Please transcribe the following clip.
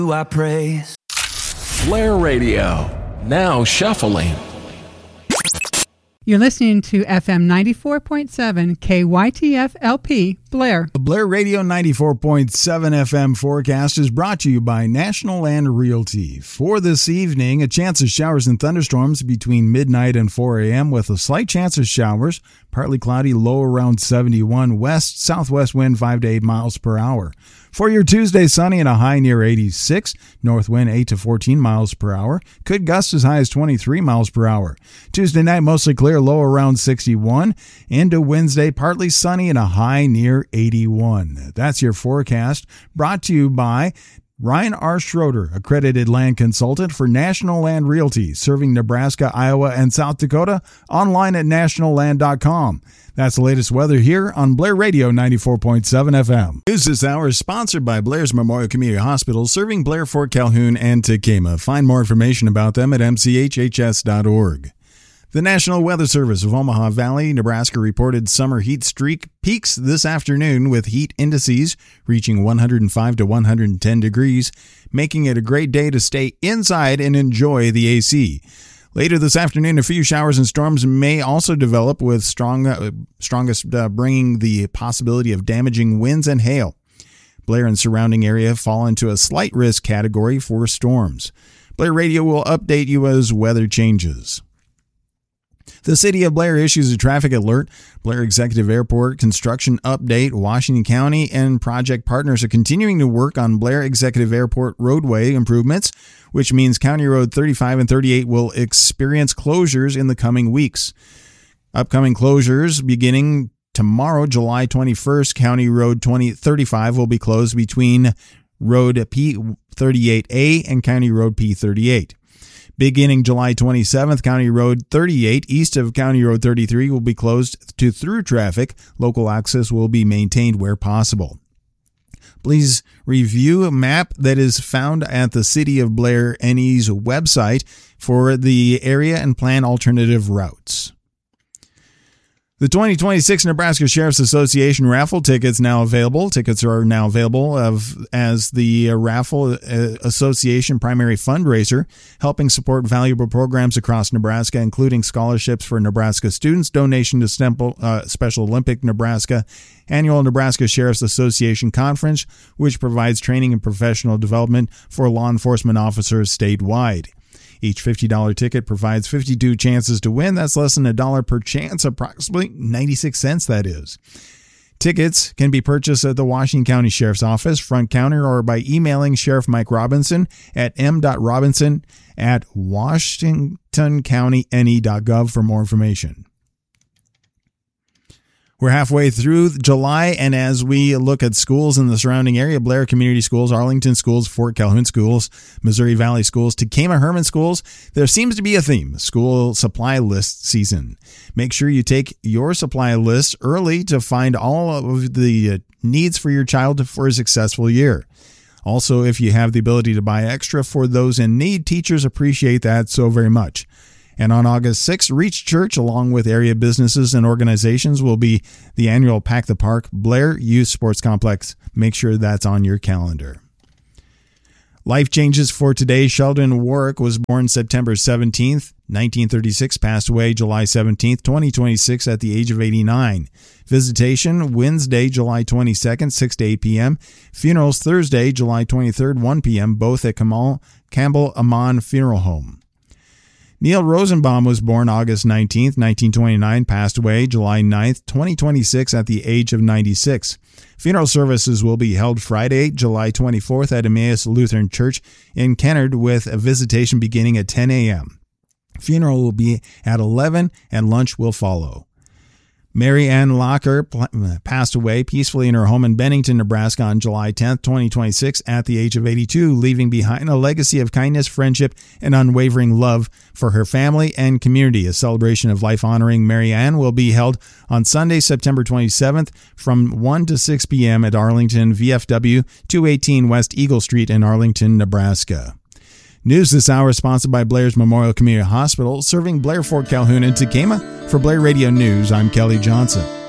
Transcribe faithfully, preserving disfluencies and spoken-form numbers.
I praise. Blair Radio, now shuffling. You're listening to F M ninety-four point seven K Y T F L P, Blair. The Blair Radio ninety-four point seven F M forecast is brought to you by National Land Realty. For this evening, a chance of showers and thunderstorms between midnight and four a.m. with a slight chance of showers, partly cloudy, low around seventy-one, west, southwest wind five to eight miles per hour. For your Tuesday, sunny and a high near eighty-six, north wind eight to fourteen miles per hour, could gust as high as twenty-three miles per hour. Tuesday night, mostly clear, low around sixty-one. Into Wednesday, partly sunny and a high near eighty-one. That's your forecast, brought to you by Ryan R. Schroeder, accredited land consultant for National Land Realty, serving Nebraska, Iowa, and South Dakota, online at national land dot com. That's the latest weather here on Blair Radio ninety-four point seven F M. News this hour is sponsored by Blair's Memorial Community Hospital, serving Blair, Fort Calhoun, and Tekamah. Find more information about them at m c h h s dot org. The National Weather Service of Omaha Valley, Nebraska reported summer heat streak peaks this afternoon with heat indices reaching one hundred five to one hundred ten degrees, making it a great day to stay inside and enjoy the A C. Later this afternoon, a few showers and storms may also develop, with strong, uh, strongest uh, bringing the possibility of damaging winds and hail. Blair and surrounding area fall into a slight risk category for storms. Blair Radio will update you as weather changes. The City of Blair issues a traffic alert. Blair Executive Airport construction update. Washington County and project partners are continuing to work on Blair Executive Airport roadway improvements, which means County Road thirty-five and thirty-eight will experience closures in the coming weeks. Upcoming closures beginning tomorrow, July twenty-first, County Road twenty thirty-five will be closed between Road P thirty-eight A and County Road P thirty-eight. Beginning July twenty-seventh, County Road thirty-eight east of County Road thirty-three will be closed to through traffic. Local access will be maintained where possible. Please review a map that is found at the City of Blair N E's website for the area and plan alternative routes. The twenty twenty-six Nebraska Sheriff's Association raffle tickets now available. Tickets are now available of, as the Raffle Association primary fundraiser, helping support valuable programs across Nebraska, including scholarships for Nebraska students, donation to Stemple, uh, Special Olympic Nebraska, annual Nebraska Sheriff's Association Conference, which provides training and professional development for law enforcement officers statewide. Each fifty dollars ticket provides fifty-two chances to win. That's less than a dollar per chance, approximately ninety-six cents, that is. Tickets can be purchased at the Washington County Sheriff's Office, front counter, or by emailing Sheriff Mike Robinson at m dot robinson at washington county n e dot gov for more information. We're halfway through July, and as we look at schools in the surrounding area, Blair Community Schools, Arlington Schools, Fort Calhoun Schools, Missouri Valley Schools, Tekamah Herman Schools, there seems to be a theme: school supply list season. Make sure you take your supply list early to find all of the needs for your child for a successful year. Also, if you have the ability to buy extra for those in need, teachers appreciate that so very much. And on August sixth, Reach Church, along with area businesses and organizations, will be the annual Pack the Park Blair Youth Sports Complex. Make sure that's on your calendar. Life changes for today. Sheldon Warwick was born September seventeenth, nineteen thirty-six, passed away July seventeenth, twenty twenty-six at the age of eighty-nine. Visitation Wednesday, July twenty-second, six to eight p.m. Funerals Thursday, July twenty-third, one p.m., both at Kamal Campbell Amon Funeral Home. Neil Rosenbaum was born August nineteenth, nineteen twenty-nine, passed away July ninth, twenty twenty-six at the age of ninety-six. Funeral services will be held Friday, July twenty-fourth at Emmaus Lutheran Church in Kennard, with a visitation beginning at ten a.m. Funeral will be at eleven and lunch will follow. Mary Ann Locker passed away peacefully in her home in Bennington, Nebraska on July tenth, twenty twenty-six at the age of eighty-two, leaving behind a legacy of kindness, friendship, and unwavering love for her family and community. A celebration of life honoring Mary Ann will be held on Sunday, September twenty-seventh from one to six p.m. at Arlington V F W two eighteen West Eagle Street in Arlington, Nebraska. News this hour is sponsored by Blair's Memorial Community Hospital, serving Blair, Fort Calhoun, and Tekamah. For Blair Radio News, I'm Kelly Johnson.